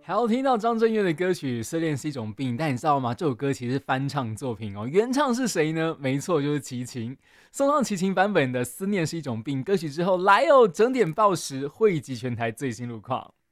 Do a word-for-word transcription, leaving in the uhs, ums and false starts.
还要听到张震岳的歌曲《失恋是一种病》，但你知道吗？这首歌其实是翻唱作品哦，原唱是谁呢？没错，就是齐秦。送上齐秦版本的《思念是一种病》歌曲之后，来哦，整点报时汇集全台最新路况。